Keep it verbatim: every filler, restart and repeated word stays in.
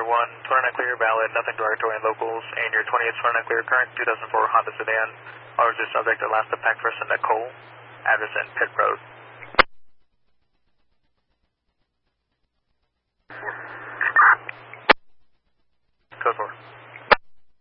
November one, twenty-nine clear, valid, nothing derogatory in locals, and your twenty-eight twenty-nine clear, current two thousand four Honda sedan. Ours is subject to last impact person Nicole, address in Pit Road.